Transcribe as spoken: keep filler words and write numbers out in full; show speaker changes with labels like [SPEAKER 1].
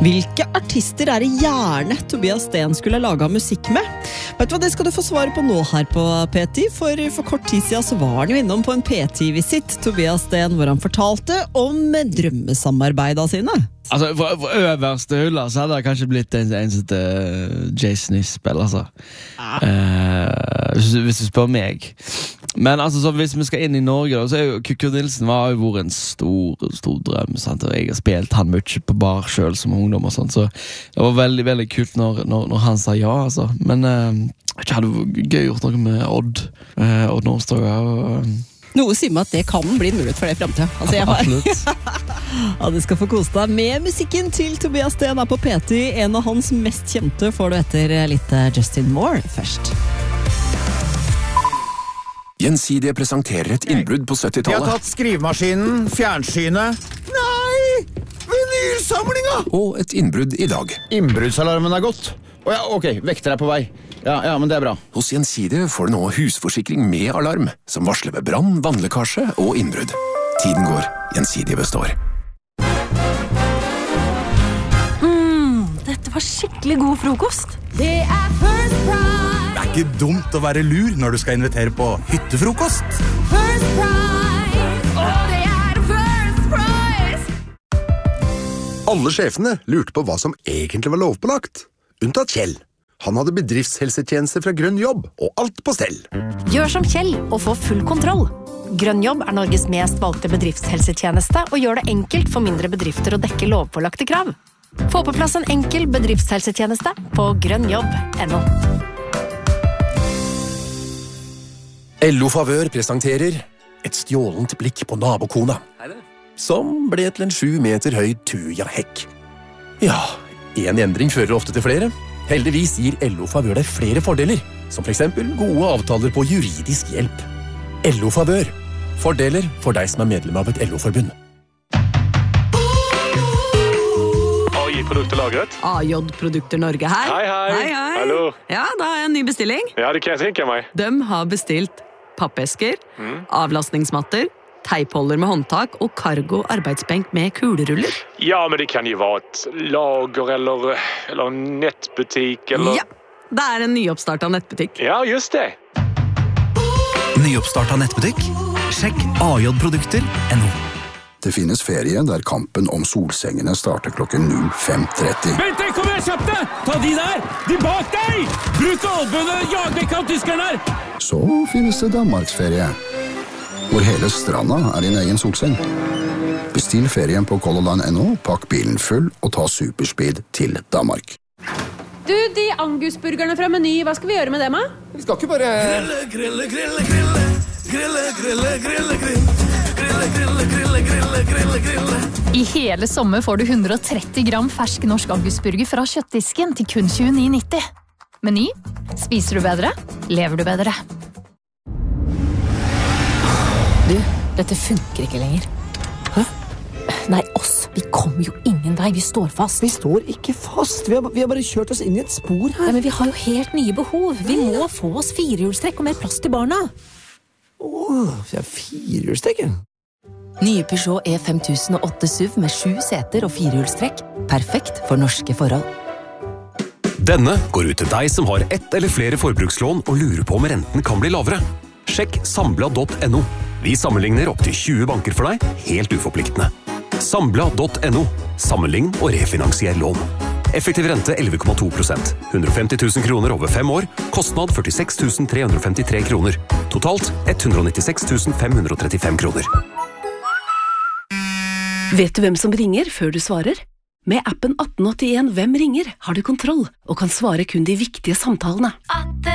[SPEAKER 1] Hvilke artister er det gjerne Tobias Sten skulle laget musikk med? Vet du hva, det skal du få svare på nå her på P ti, for for kort tid siden så var han jo innom på en P ti-visitt, Tobias Sten, hvor han fortalte om drømmesamarbeidene sine.
[SPEAKER 2] Altså, for, for øverste hylla så hadde det kanskje blitt en, en sånn uh, Jason Isbell, altså. Ah. Uh, hvis, hvis du spør meg. Men altså, så hvis vi skal inn i Norge, da, så er jo Kurt Nilsen var jo vært en stor, stor drøm, sant? Og jeg har spilt han mye på bar selv som ungdom og sånt, så det var veldig, veldig kult når, når, når han sa ja, altså. Men uh, jeg hadde gøy gjort noe med Odd, uh, Odd Nordstoga og... Uh,
[SPEAKER 1] Noe sier meg at det kan bli mulighet for det i fremtiden. Altså, jeg har... ja, du skal få kose deg med musikken til Tobias Sten er på P ti. En av hans mest kjente får du etter litt Justin Moore først.
[SPEAKER 3] Gjensidige presenterer et innbrudd på syttitallet.
[SPEAKER 4] De har tatt skrivemaskinen, fjernsynet. Nei! Vinylsamlinga!
[SPEAKER 3] Og et innbrudd i dag.
[SPEAKER 4] Innbruddsalarmen er gått. Å ja, ok, vekter er på vei. Ja, ja, men det er bra.
[SPEAKER 3] Hos Gjensidige får du nå husforsikring med alarm, som varsler ved brann, vannlekkasje og innbrudd. Tiden går, Gjensidige består.
[SPEAKER 5] Mm, dette var skikkelig god frokost. Det er First Price.
[SPEAKER 6] Det er ikke dumt å være lur når du skal invitere på hyttefrokost.
[SPEAKER 5] First Price. Og det er First Price.
[SPEAKER 7] Alle sjefene lurte på hva som egentlig var lovpålagt. Unntatt Kjell. Han hadde bedriftshelsetjeneste fra Grønn Jobb, og alt på stell.
[SPEAKER 8] Gjør som Kjell og få full kontroll. Grønn Jobb er Norges mest valgte bedriftshelsetjeneste og gjør det enkelt for mindre bedrifter å dekke lovpålagte krav. Få på plass en enkel bedriftshelsetjeneste på grønnjobb punktum no.
[SPEAKER 3] L O Favør presenterer et stjålent blikk på nabokona, som ble til en sju meter høy tuja-hekk. Ja, en endring fører ofte til flere. Heldigvis gir L O Favør deg flere fordeler, som for eksempel gode avtaler på juridisk hjelp. L O Favør. Fordeler for deg som er medlem av et L O-forbund.
[SPEAKER 9] A J-produkter lagret.
[SPEAKER 1] A J-produkter Norge her.
[SPEAKER 9] Hei, hei.
[SPEAKER 1] Hei, hei.
[SPEAKER 9] Hallo.
[SPEAKER 1] Ja, da har jeg en ny bestilling.
[SPEAKER 9] Ja, det kan jeg tenke meg.
[SPEAKER 1] De har bestilt pappesker,
[SPEAKER 9] Mm.
[SPEAKER 1] avlastningsmatter, teipholder med håndtak og cargo arbeidsbenk med kuleruller.
[SPEAKER 9] Ja, men det kan jo være et lager eller, eller en nettbutikk eller...
[SPEAKER 1] Ja, det er en nyoppstartet nettbutikk.
[SPEAKER 9] Ja, just det.
[SPEAKER 6] Nyoppstartet nettbutikk? Sjekk A J-produkter punktum no.
[SPEAKER 7] Det finnes ferie der kampen om solsengene starter klokken fem tretti.
[SPEAKER 10] Vent deg, kom igjen, kjapt deg! Ta de der! De bak deg! Bruk albønene, jag vekk av tyskerne her!
[SPEAKER 7] Så finnes det Danmarksferie, hvor hele stranda er din egen solseng. Bestill ferien på Color Line punktum no, pakk bilen full og ta superspeed til Danmark.
[SPEAKER 5] Du, de angusburgerne fra Meny, hva skal vi gjøre med dem, da?
[SPEAKER 4] Vi skal ikke bare...
[SPEAKER 10] Grille, grille, grille, grille. Grille, grille, grille, grille. Grille, grille, grille, grille, grille, grille.
[SPEAKER 11] I hele sommer får du hundre og tretti gram fersk norsk angusburger fra kjøttdisken til kun tjueni nitti. Meny. Spiser du bedre? Lever du bedre?
[SPEAKER 8] Du, dette funker ikke lenger.
[SPEAKER 4] Hæ?
[SPEAKER 8] Nei, oss. Vi kommer jo ingen vei. Vi står fast.
[SPEAKER 4] Vi står ikke fast. Vi har, vi har bare kjørt oss inn i et spor her.
[SPEAKER 8] Nei, men vi har jo helt nye behov. Vi må få oss firehjulstrekk og mer plass til barna.
[SPEAKER 4] Åh, vi har firehjulstrekk.
[SPEAKER 8] Nye Peugeot E fem tusen og åtte S U V med sju seter og firehjulstrekk. Perfekt for norske forhold.
[SPEAKER 12] Denne går ut til deg som har ett eller flere forbrukslån og lurer på om renten kan bli lavere. Sjekk sambla punktum no. Vi sammenligner opp til tjue banker for deg, helt uforpliktende. sambla punktum no. Sammenlign og refinansier lån. Effektiv rente elleve komma to prosent. hundre og femti tusen kroner over fem år. Kostnad førtiseks tusen tre hundre og femtitre kroner. Totalt hundre og nittiseks tusen fem hundre og trettifem kroner.
[SPEAKER 13] Vet du hvem som ringer før du svarer? Med appen atten åttien Hvem ringer har du kontroll og kan svare kun de viktige samtalene.